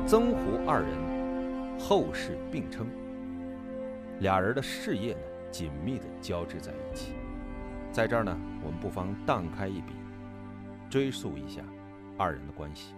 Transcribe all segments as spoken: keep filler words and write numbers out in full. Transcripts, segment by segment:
曾胡二人后世并称，俩人的事业呢紧密地交织在一起。在这儿呢，我们不妨荡开一笔，追溯一下二人的关系。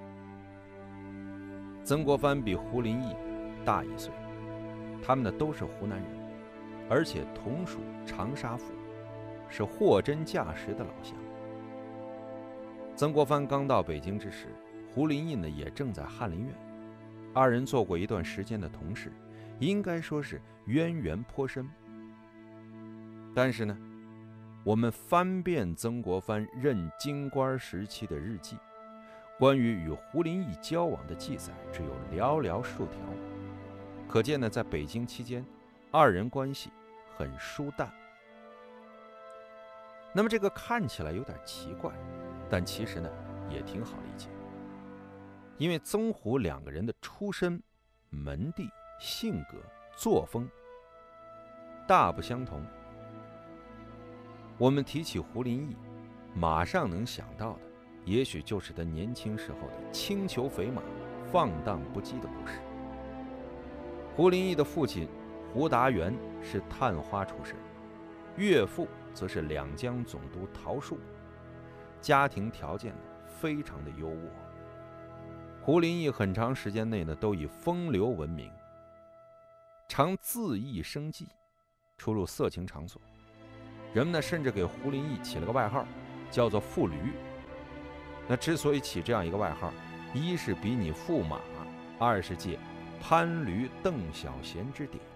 曾国藩比胡林翼大一岁，他们呢都是湖南人，而且同属长沙府，是货真价实的老乡。曾国藩刚到北京之时，胡林翼呢也正在翰林院，二人做过一段时间的同事，应该说是渊源颇深。但是呢，我们翻遍曾国藩任京官时期的日记，关于与胡林翼交往的记载只有寥寥数条，可见呢，在北京期间，二人关系很疏淡。那么这个看起来有点奇怪，但其实呢也挺好理解，因为曾胡两个人的出身、门第、性格、作风大不相同。我们提起胡林翼，马上能想到的也许就是他年轻时候的轻裘肥马、放荡不羁的故事。胡林翼的父亲胡达元是探花出身，岳父则是两江总督陶树，家庭条件呢非常的优渥。胡林翼很长时间内呢都以风流闻名，常恣意生妓，出入色情场所。人们呢甚至给胡林翼起了个外号，叫做父驴。那之所以起这样一个外号，一是比拟驸马，二是借攀驴邓小闲之典。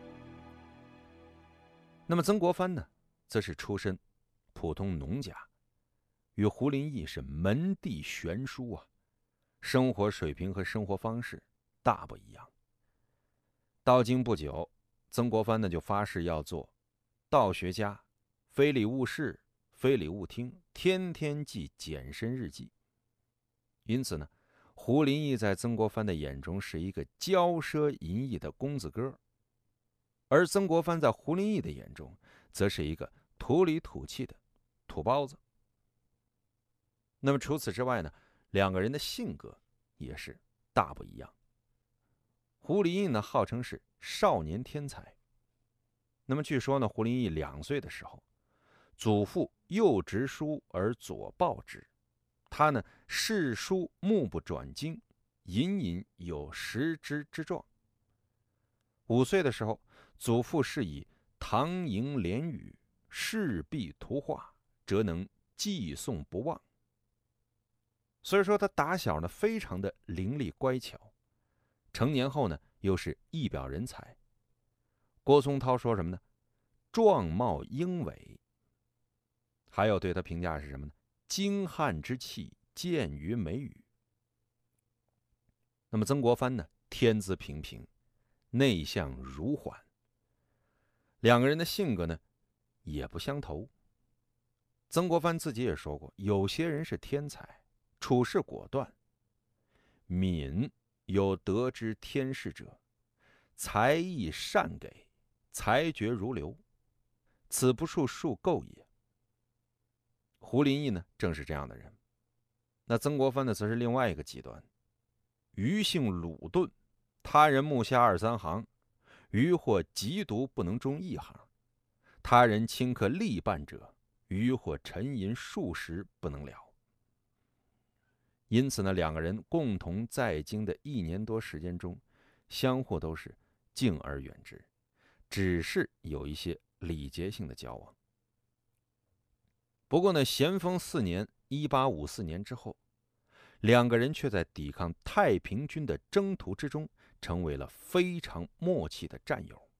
那么曾国藩呢，则是出身普通农家，与胡林翼是门第悬殊啊，生活水平和生活方式大不一样。到京不久，曾国藩呢就发誓要做道学家，非礼勿视，非礼勿听，天天记简身日记。因此呢，胡林翼在曾国藩的眼中是一个骄奢淫逸的公子哥，而曾国藩在胡林翼的眼中则是一个土里土气的土包子。那么除此之外呢，两个人的性格也是大不一样。胡林翼呢号称是少年天才，那么据说呢，胡林翼两岁的时候，祖父右执书而左抱之，他呢视书目不转睛，隐隐有识之之状。五岁的时候，祖父是以唐楹联语、仕壁图画，则能记诵不忘。所以说他打小呢非常的伶俐乖巧，成年后呢又是一表人才。郭松涛说什么呢？壮貌英伟。还有对他评价是什么呢？精悍之气见于眉宇。那么曾国藩呢，天资平平，内向如缓，两个人的性格呢也不相投。曾国藩自己也说过，有些人是天才，处事果断，敏有得之天士者，才艺善给，才觉如流，此不数数构也。胡林翼呢正是这样的人。那曾国藩呢则是另外一个极端，愚性鲁钝，他人目下二三行，愚或极独不能中一行，他人顷刻力办者，愚或沉吟数十不能了。因此呢，两个人共同在京的一年多时间中，相互都是敬而远之，只是有一些礼节性的交往。不过呢，咸丰四年一八五四年之后，两个人却在抵抗太平军的征途之中，成为了非常默契的战友。